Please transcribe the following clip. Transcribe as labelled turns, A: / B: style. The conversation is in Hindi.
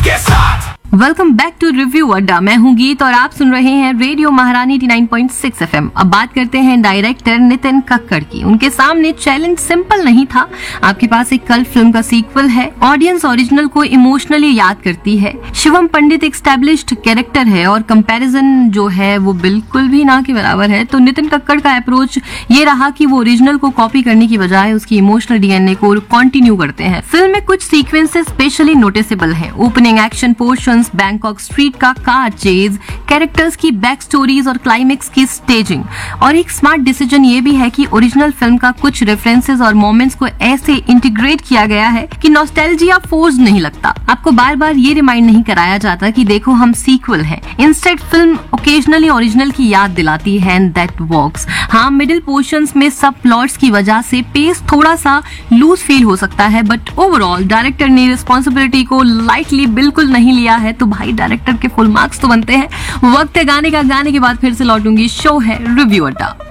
A: के साथ।
B: वेलकम बैक टू रिव्यू अड्डा। मैं हूं गीत और आप सुन रहे हैं रेडियो महारानी 89.6 FM। अब बात करते हैं डायरेक्टर नितिन कक्कड़ की। उनके सामने चैलेंज सिंपल नहीं था। आपके पास एक कल्ट फिल्म का सीक्वल है, ऑडियंस ओरिजिनल को इमोशनली याद करती है, शिवम पंडित एक एस्टैब्लिश्ड कैरेक्टर है और कंपैरिजन जो है वो बिल्कुल भी ना के बराबर है। तो नितिन कक्कड़ का अप्रोच ये रहा कि वो ओरिजिनल को कॉपी करने की बजाय उसकी इमोशनल डीएनए को कंटिन्यू करते हैं। फिल्म में कुछ सीक्वेंसेस स्पेशली नोटिसेबल हैं। Opening action portion, Bangkok street का कार चेज, कैरेक्टर्स की बैक स्टोरीज और क्लाइमेक्स की स्टेजिंग। और एक स्मार्ट डिसीजन ये भी है कि ओरिजिनल फिल्म का कुछ रेफरेंसेस और मोमेंट्स को ऐसे इंटीग्रेट किया गया है कि नॉस्टैल्जिया फोर्स नहीं लगता। आपको बार बार ये रिमाइंड नहीं कराया जाता कि देखो हम सीक्वल हैं। इंस्टेड फिल्म ओकेजनली ओरिजिनल की याद दिलाती है एंड दैट वर्क्स। हाँ, मिडिल पोर्शंस में सब प्लॉट्स की वजह से पेस थोड़ा सा लूज फील हो सकता है, बट ओवरऑल डायरेक्टर ने रिस्पॉन्सिबिलिटी को लाइटली बिल्कुल नहीं लिया है। तो भाई डायरेक्टर के फुल मार्क्स तो बनते हैं। वक्त है गाने का, गाने के बाद फिर से लौटूंगी। शो है रिव्यू अड्डा।